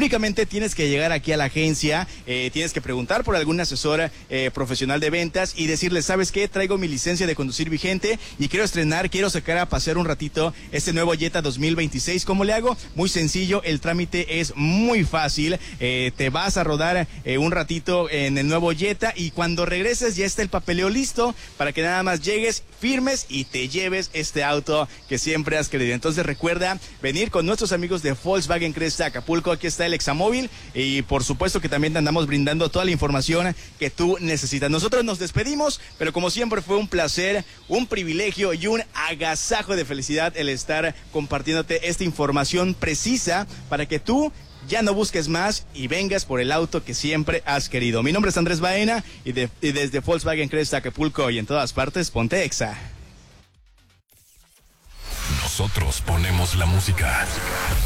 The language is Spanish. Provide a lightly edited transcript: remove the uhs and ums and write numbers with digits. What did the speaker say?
Únicamente tienes que llegar aquí a la agencia, tienes que preguntar por algún asesor profesional de ventas y decirle, ¿sabes qué? Traigo mi licencia de conducir vigente y quiero sacar a pasear un ratito este nuevo Jetta 2026. ¿Cómo le hago? Muy sencillo, el trámite es muy fácil. Te vas a rodar un ratito en el nuevo Jetta y cuando regreses ya está el papeleo listo para que nada más llegues, firmes y te lleves este auto que siempre has querido. Entonces recuerda venir con nuestros amigos de Volkswagen Cresta Acapulco. Aquí está el Examóvil y por supuesto que también te andamos brindando toda la información que tú necesitas. Nosotros nos despedimos, pero como siempre fue un placer, un privilegio y un agasajo de felicidad el estar compartiéndote esta información precisa para que tú ya no busques más y vengas por el auto que siempre has querido. Mi nombre es Andrés Baena y desde Volkswagen Cresta Acapulco y en todas partes, ponte Exa. Nosotros ponemos la música.